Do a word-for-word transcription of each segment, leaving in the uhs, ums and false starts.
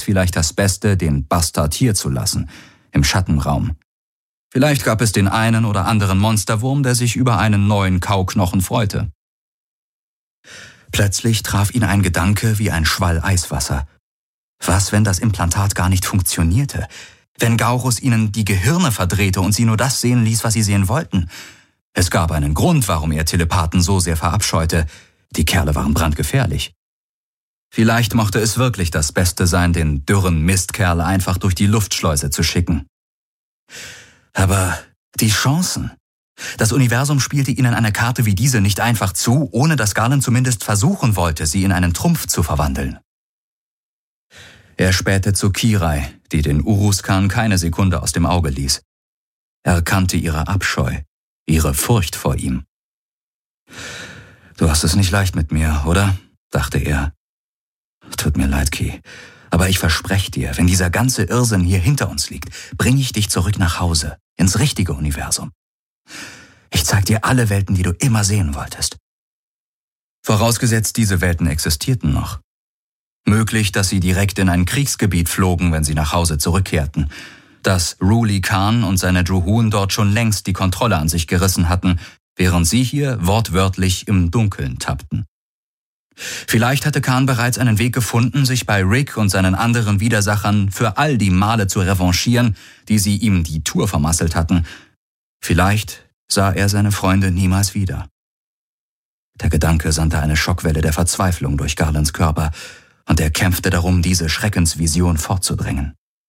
vielleicht das Beste, den Bastard hier zu lassen, im Schattenraum. Vielleicht gab es den einen oder anderen Monsterwurm, der sich über einen neuen Kauknochen freute. Plötzlich traf ihn ein Gedanke wie ein Schwall Eiswasser. Was, wenn das Implantat gar nicht funktionierte? Wenn Gaurus ihnen die Gehirne verdrehte und sie nur das sehen ließ, was sie sehen wollten? Es gab einen Grund, warum er Telepathen so sehr verabscheute. Die Kerle waren brandgefährlich. Vielleicht mochte es wirklich das Beste sein, den dürren Mistkerl einfach durch die Luftschleuse zu schicken. Aber die Chancen. Das Universum spielte ihnen eine Karte wie diese nicht einfach zu, ohne dass Garland zumindest versuchen wollte, sie in einen Trumpf zu verwandeln. Er spähte zu Kirai, die den Uruzkan keine Sekunde aus dem Auge ließ. Er kannte ihre Abscheu, ihre Furcht vor ihm. »Du hast es nicht leicht mit mir, oder?« dachte er. »Tut mir leid, Ki, aber ich verspreche dir, wenn dieser ganze Irrsinn hier hinter uns liegt, bringe ich dich zurück nach Hause, ins richtige Universum. Ich zeig dir alle Welten, die du immer sehen wolltest.« Vorausgesetzt, diese Welten existierten noch. Möglich, dass sie direkt in ein Kriegsgebiet flogen, wenn sie nach Hause zurückkehrten. Dass Ruli Khan und seine Druhun dort schon längst die Kontrolle an sich gerissen hatten, während sie hier wortwörtlich im Dunkeln tappten. Vielleicht hatte Khan bereits einen Weg gefunden, sich bei Rick und seinen anderen Widersachern für all die Male zu revanchieren, die sie ihm die Tour vermasselt hatten. Vielleicht sah er seine Freunde niemals wieder. Der Gedanke sandte eine Schockwelle der Verzweiflung durch Garlands Körper, und er kämpfte darum, diese Schreckensvision fortzudrängen.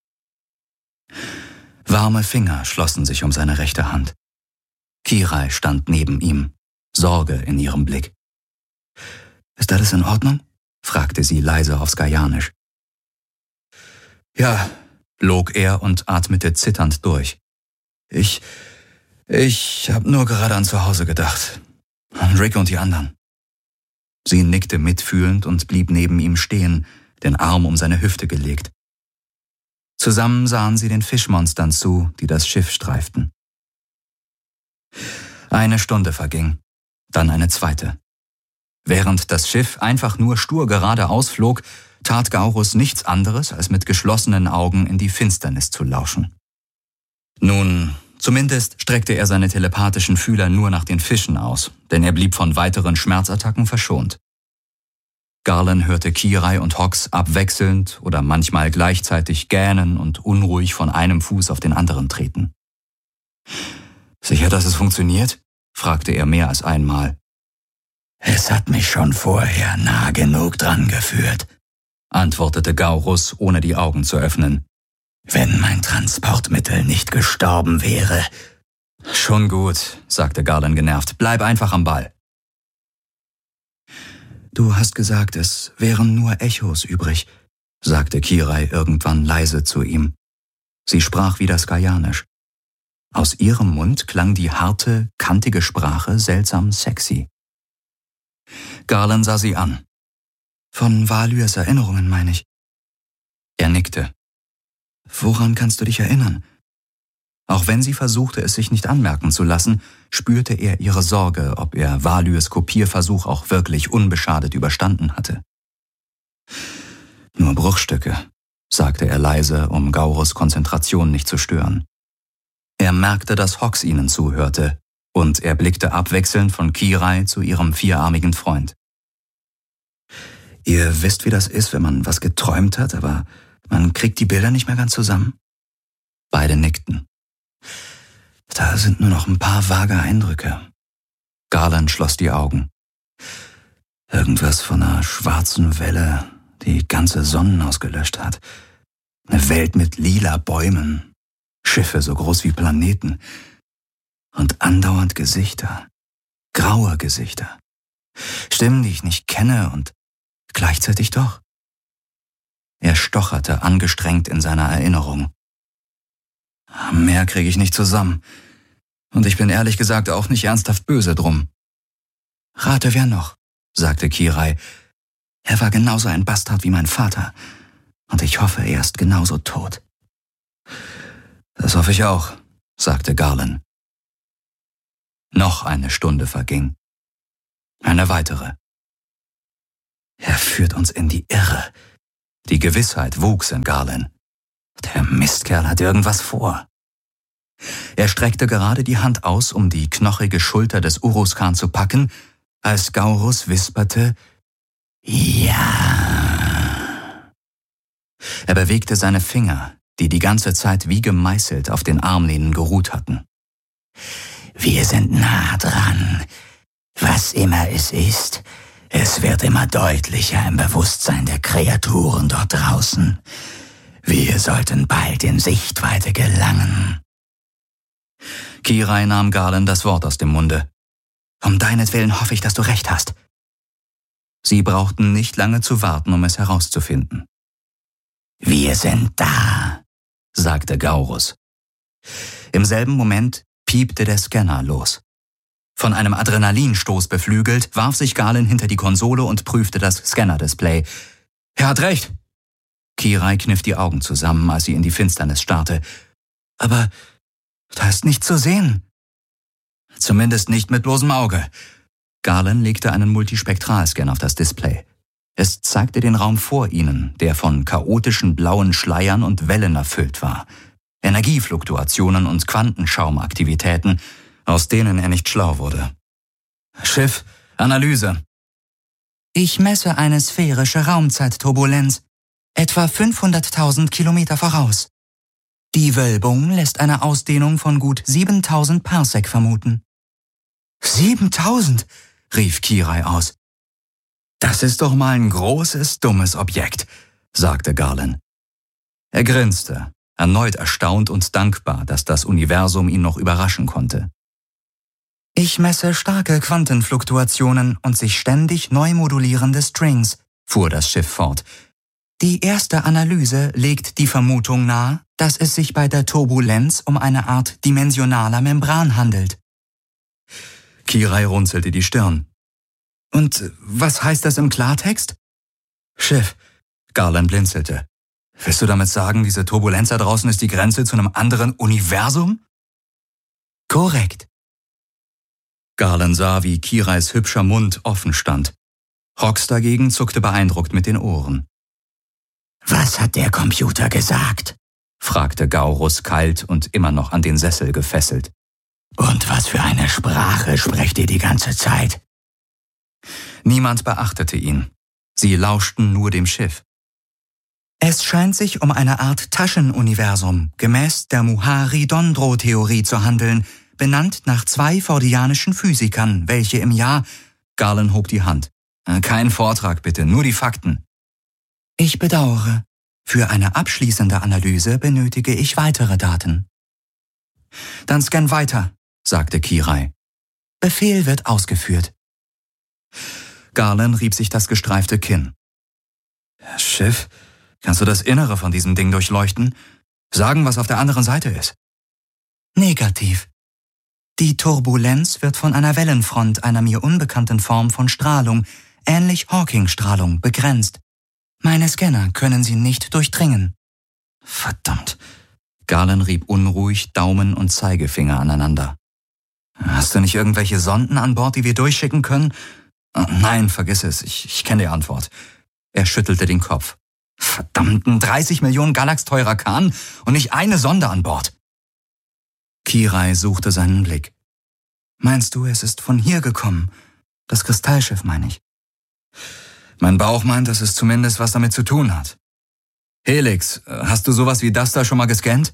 Warme Finger schlossen sich um seine rechte Hand. Kirai stand neben ihm, Sorge in ihrem Blick. »Ist alles in Ordnung?« fragte sie leise auf Skajanisch. »Ja«, log er und atmete zitternd durch. »Ich, ich hab nur gerade an zu Hause gedacht. An Rick und die anderen.« Sie nickte mitfühlend und blieb neben ihm stehen, den Arm um seine Hüfte gelegt. Zusammen sahen sie den Fischmonstern zu, die das Schiff streiften. Eine Stunde verging, dann eine zweite. Während das Schiff einfach nur stur geradeaus flog, tat Gaurus nichts anderes, als mit geschlossenen Augen in die Finsternis zu lauschen. Nun, zumindest streckte er seine telepathischen Fühler nur nach den Fischen aus, denn er blieb von weiteren Schmerzattacken verschont. Garland hörte Kirai und Hox abwechselnd oder manchmal gleichzeitig gähnen und unruhig von einem Fuß auf den anderen treten. »Sicher, dass es funktioniert?« fragte er mehr als einmal. »Es hat mich schon vorher nah genug dran geführt«, antwortete Gaurus, ohne die Augen zu öffnen. »Wenn mein Transportmittel nicht gestorben wäre.« »Schon gut«, sagte Garland genervt. »Bleib einfach am Ball.« »Du hast gesagt, es wären nur Echos übrig«, sagte Kirai irgendwann leise zu ihm. Sie sprach wieder Skajanisch. Aus ihrem Mund klang die harte, kantige Sprache seltsam sexy. Garland sah sie an. »Von Valyrs Erinnerungen, meine ich.« Er nickte. »Woran kannst du dich erinnern?« Auch wenn sie versuchte, es sich nicht anmerken zu lassen, spürte er ihre Sorge, ob er Valyrs Kopierversuch auch wirklich unbeschadet überstanden hatte. »Nur Bruchstücke«, sagte er leise, um Gaurus Konzentration nicht zu stören. Er merkte, dass Hox ihnen zuhörte, und er blickte abwechselnd von Kirai zu ihrem vierarmigen Freund. »Ihr wisst, wie das ist, wenn man was geträumt hat, aber man kriegt die Bilder nicht mehr ganz zusammen?« Beide nickten. »Da sind nur noch ein paar vage Eindrücke.« Garland schloss die Augen. »Irgendwas von einer schwarzen Welle, die ganze Sonnen ausgelöscht hat. Eine Welt mit lila Bäumen, Schiffe so groß wie Planeten und andauernd Gesichter, graue Gesichter. Stimmen, die ich nicht kenne und gleichzeitig doch.« Er stocherte angestrengt in seiner Erinnerung. »Mehr kriege ich nicht zusammen. Und ich bin ehrlich gesagt auch nicht ernsthaft böse drum.« »Rate, wer noch?« sagte Kirai. »Er war genauso ein Bastard wie mein Vater. Und ich hoffe, er ist genauso tot.« »Das hoffe ich auch«, sagte Garland. Noch eine Stunde verging. Eine weitere. »Er führt uns in die Irre. Die Gewissheit wuchs in Garland. Der Mistkerl hat irgendwas vor. Er streckte gerade die Hand aus, um die knochige Schulter des Uruskan zu packen, als Gaurus wisperte, »Ja.« Er bewegte seine Finger, die die ganze Zeit wie gemeißelt auf den Armlehnen geruht hatten. »Wir sind nah dran. Was immer es ist, es wird immer deutlicher im Bewusstsein der Kreaturen dort draußen. Wir sollten bald in Sichtweite gelangen.« Kirai nahm Garland das Wort aus dem Munde. »Um deinetwillen hoffe ich, dass du recht hast.« Sie brauchten nicht lange zu warten, um es herauszufinden. »Wir sind da«, sagte Gaurus. Im selben Moment piepte der Scanner los. Von einem Adrenalinstoß beflügelt, warf sich Garland hinter die Konsole und prüfte das Scanner-Display. »Er hat recht!« Kirai kniff die Augen zusammen, als sie in die Finsternis starrte. »Aber da ist nichts zu sehen.« »Zumindest nicht mit bloßem Auge.« Garland legte einen Multispektralscan auf das Display. Es zeigte den Raum vor ihnen, der von chaotischen blauen Schleiern und Wellen erfüllt war. Energiefluktuationen und Quantenschaumaktivitäten, aus denen er nicht schlau wurde. »Schiff, Analyse.« »Ich messe eine sphärische Raumzeitturbulenz, etwa fünfhunderttausend Kilometer voraus. Die Wölbung lässt eine Ausdehnung von gut siebentausend Parsec vermuten.« »siebentausend?« rief Kirai aus. »Das ist doch mal ein großes, dummes Objekt«, sagte Garland. Er grinste, erneut erstaunt und dankbar, dass das Universum ihn noch überraschen konnte. »Ich messe starke Quantenfluktuationen und sich ständig neu modulierende Strings«, fuhr das Schiff fort. »Die erste Analyse legt die Vermutung nahe, dass es sich bei der Turbulenz um eine Art dimensionaler Membran handelt.« Kirai runzelte die Stirn. »Und was heißt das im Klartext?« »Schiff«, Garland blinzelte. »Willst du damit sagen, diese Turbulenz da draußen ist die Grenze zu einem anderen Universum?« »Korrekt.« Garland sah, wie Kirais hübscher Mund offen stand. Rox dagegen zuckte beeindruckt mit den Ohren. »Was hat der Computer gesagt?« fragte Gaurus kalt und immer noch an den Sessel gefesselt. »Und was für eine Sprache sprecht ihr die ganze Zeit?« Niemand beachtete ihn. Sie lauschten nur dem Schiff. »Es scheint sich um eine Art Taschenuniversum, gemäß der Muhari-Dondro-Theorie zu handeln, benannt nach zwei fordianischen Physikern, welche im Jahr...« Garland hob die Hand. »Kein Vortrag bitte, nur die Fakten.« »Ich bedauere. Für eine abschließende Analyse benötige ich weitere Daten.« »Dann scan weiter«, sagte Kirai. »Befehl wird ausgeführt.« Garland rieb sich das gestreifte Kinn. »Schiff, kannst du das Innere von diesem Ding durchleuchten? Sagen, was auf der anderen Seite ist?« »Negativ. Die Turbulenz wird von einer Wellenfront einer mir unbekannten Form von Strahlung, ähnlich Hawking-Strahlung, begrenzt. Meine Scanner können sie nicht durchdringen.« »Verdammt!« Garland rieb unruhig Daumen und Zeigefinger aneinander. »Hast du nicht irgendwelche Sonden an Bord, die wir durchschicken können?« »Nein, vergiss es, ich, ich kenne die Antwort.« Er schüttelte den Kopf. »Verdammten dreißig Millionen Galax teurer Kahn und nicht eine Sonde an Bord.« Kirai suchte seinen Blick. »Meinst du, es ist von hier gekommen? Das Kristallschiff, meine ich.« »Mein Bauch meint, dass es zumindest was damit zu tun hat. Helix, hast du sowas wie das da schon mal gescannt?«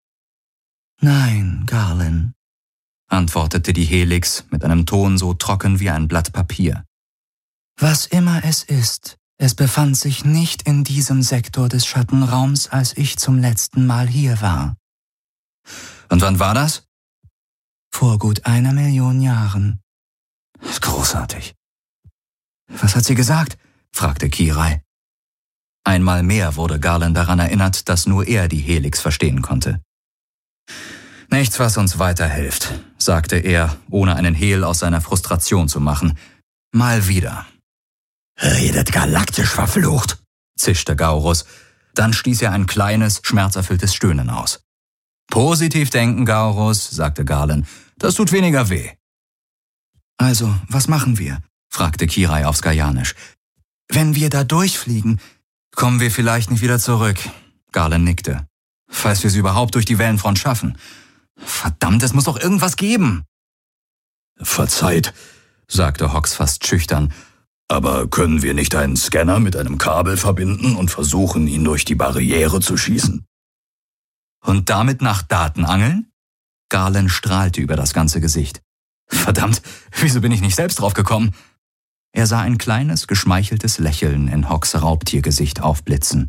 »Nein, Garland«, antwortete die Helix mit einem Ton so trocken wie ein Blatt Papier. »Was immer es ist, es befand sich nicht in diesem Sektor des Schattenraums, als ich zum letzten Mal hier war.« »Und wann war das?« »Vor gut einer Million Jahren.« »Großartig.« »Was hat sie gesagt?« fragte Kirai. Einmal mehr wurde Garland daran erinnert, dass nur er die Helix verstehen konnte. »Nichts, was uns weiterhilft«, sagte er, ohne einen Hehl aus seiner Frustration zu machen. »Mal wieder.« »Redet galaktisch, verflucht«, zischte Gaurus. Dann stieß er ein kleines, schmerzerfülltes Stöhnen aus. »Positiv denken, Gaurus«, sagte Garland. »Das tut weniger weh.« »Also, was machen wir?« fragte Kirai auf Skajanisch. »Wenn wir da durchfliegen, Kommen wir vielleicht nicht wieder zurück? Garland nickte. Falls wir sie überhaupt durch die Wellenfront schaffen. Verdammt, es muss doch irgendwas geben. Verzeiht, sagte Hawks fast schüchtern, aber können wir nicht einen Scanner mit einem Kabel verbinden und versuchen, ihn durch die Barriere zu schießen? Und damit nach Daten angeln? Garland strahlte über das ganze Gesicht. Verdammt, wieso bin ich nicht selbst drauf gekommen? Er sah ein kleines, geschmeicheltes Lächeln in Hawks Raubtiergesicht aufblitzen.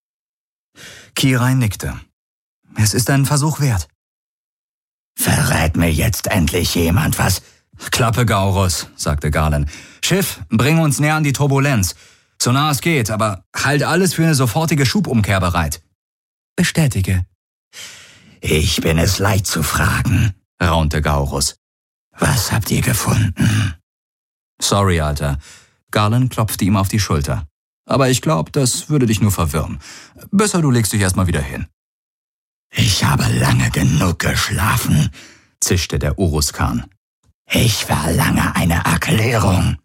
Kirai nickte. Es ist ein Versuch wert. Verrät mir jetzt endlich jemand was? Klappe, Gaurus, sagte Garland. Schiff, bring uns näher an die Turbulenz. So nah es geht, aber halt alles für eine sofortige Schubumkehr bereit. Bestätige. Ich bin es leid zu fragen, raunte Gaurus. Was habt ihr gefunden? Sorry, Alter. Garland klopfte ihm auf die Schulter. Aber ich glaube, das würde dich nur verwirren. Besser du legst dich erstmal wieder hin. Ich habe lange genug geschlafen, zischte der Uruskan. Ich verlange eine Erklärung.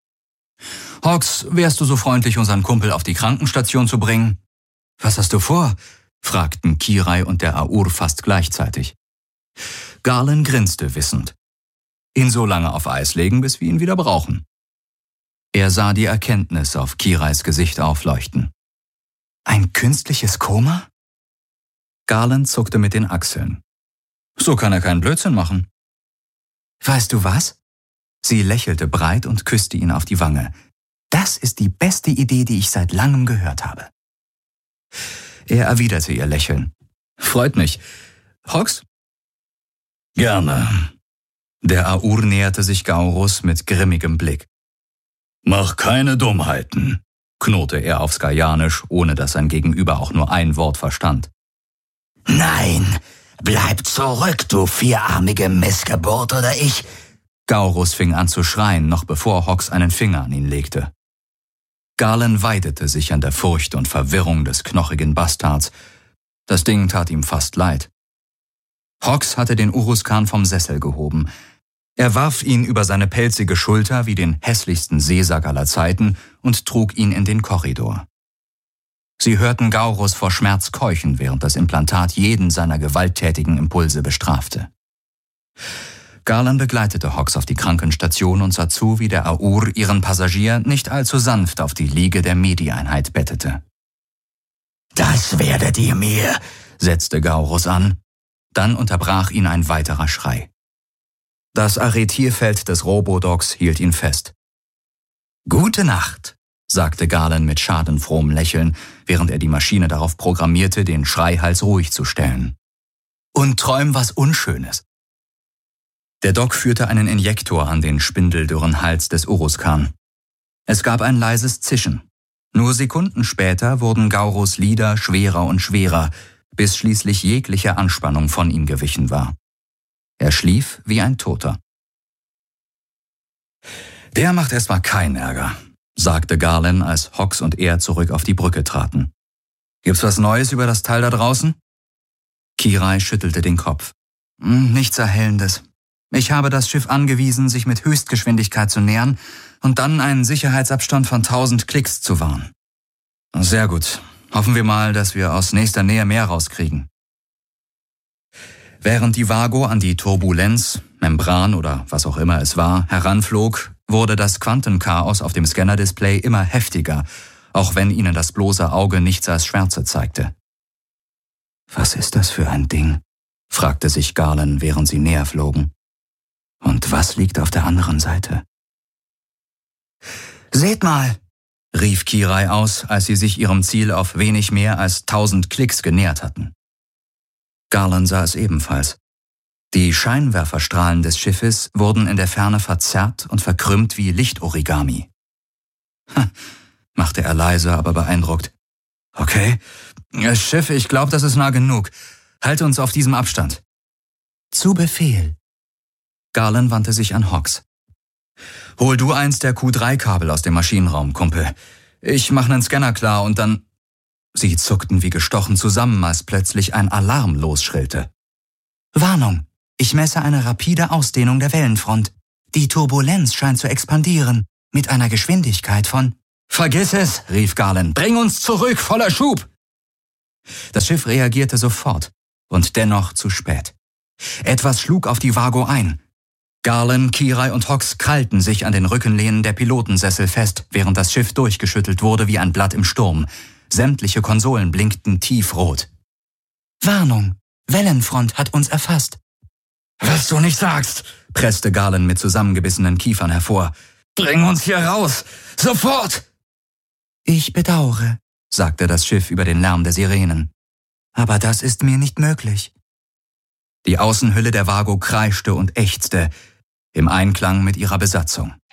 Hawks, wärst du so freundlich, unseren Kumpel auf die Krankenstation zu bringen? Was hast du vor? Fragten Kirai und der Aur fast gleichzeitig. Garland grinste wissend. Ihn so lange auf Eis legen, bis wir ihn wieder brauchen. Er sah die Erkenntnis auf Kirais Gesicht aufleuchten. Ein künstliches Koma? Garland zuckte mit den Achseln. So kann er keinen Blödsinn machen. Weißt du was? Sie lächelte breit und küsste ihn auf die Wange. Das ist die beste Idee, die ich seit langem gehört habe. Er erwiderte ihr Lächeln. Freut mich. Hawks? Gerne. Der Aur näherte sich Gaurus mit grimmigem Blick. Mach keine Dummheiten, knurrte er auf Skaianisch, ohne dass sein Gegenüber auch nur ein Wort verstand. Nein, bleib zurück, du vierarmige Missgeburt, oder ich... Gaurus fing an zu schreien, noch bevor Hawks einen Finger an ihn legte. Garland weidete sich an der Furcht und Verwirrung des knochigen Bastards. Das Ding tat ihm fast leid. Hawks hatte den Uruskan vom Sessel gehoben. Er warf ihn über seine pelzige Schulter wie den hässlichsten Seesack aller Zeiten und trug ihn in den Korridor. Sie hörten Gaurus vor Schmerz keuchen, während das Implantat jeden seiner gewalttätigen Impulse bestrafte. Garland begleitete Hawks auf die Krankenstation und sah zu, wie der Aur ihren Passagier nicht allzu sanft auf die Liege der Medi-Einheit bettete. »Das werdet ihr mir«, setzte Gaurus an. Dann unterbrach ihn ein weiterer Schrei. Das Arretierfeld des Robodogs hielt ihn fest. »Gute Nacht«, sagte Garland mit schadenfrohem Lächeln, während er die Maschine darauf programmierte, den Schreihals ruhig zu stellen. »Und träum was Unschönes.« Der Dog führte einen Injektor an den spindeldürren Hals des Uruskan. Es gab ein leises Zischen. Nur Sekunden später wurden Gaurus Lider schwerer und schwerer, bis schließlich jegliche Anspannung von ihm gewichen war. Er schlief wie ein Toter. »Der macht erstmal keinen Ärger«, sagte Garland, als Hawks und er zurück auf die Brücke traten. »Gibt's was Neues über das Teil da draußen?« Kirai schüttelte den Kopf. »Nichts Erhellendes. Ich habe das Schiff angewiesen, sich mit Höchstgeschwindigkeit zu nähern und dann einen Sicherheitsabstand von tausend Klicks zu wahren.« »Sehr gut. Hoffen wir mal, dass wir aus nächster Nähe mehr rauskriegen.« Während die Vago an die Turbulenz, Membran oder was auch immer es war, heranflog, wurde das Quantenchaos auf dem Scanner-Display immer heftiger, auch wenn ihnen das bloße Auge nichts als Schwärze zeigte. »Was ist das für ein Ding?« fragte sich Garland, während sie näher flogen. »Und was liegt auf der anderen Seite?« »Seht mal«, rief Kirai aus, als sie sich ihrem Ziel auf wenig mehr als tausend Klicks genähert hatten. Garland sah es ebenfalls. Die Scheinwerferstrahlen des Schiffes wurden in der Ferne verzerrt und verkrümmt wie Lichtorigami. »Ha«, machte er leise, aber beeindruckt. »Okay, Schiff, ich glaube, das ist nah genug. Halte uns auf diesem Abstand.« »Zu Befehl.« Garland wandte sich an Hawks. »Hol du eins der Q drei Kabel aus dem Maschinenraum, Kumpel. Ich mache einen Scanner klar und dann...« Sie zuckten wie gestochen zusammen, als plötzlich ein Alarm losschrillte. »Warnung! Ich messe eine rapide Ausdehnung der Wellenfront. Die Turbulenz scheint zu expandieren, mit einer Geschwindigkeit von...« Vergiss es, rief Galen. Bring uns zurück, voller Schub! Das Schiff reagierte sofort und dennoch zu spät. Etwas schlug auf die Vago ein. Garland, Kirai und Hawks krallten sich an den Rückenlehnen der Pilotensessel fest, während das Schiff durchgeschüttelt wurde wie ein Blatt im Sturm. Sämtliche Konsolen blinkten tiefrot. Warnung! Wellenfront hat uns erfasst. Was du nicht sagst, presste Garland mit zusammengebissenen Kiefern hervor. Bring uns hier raus! Sofort! Ich bedauere, sagte das Schiff über den Lärm der Sirenen. Aber das ist mir nicht möglich. Die Außenhülle der Vago kreischte und ächzte, im Einklang mit ihrer Besatzung.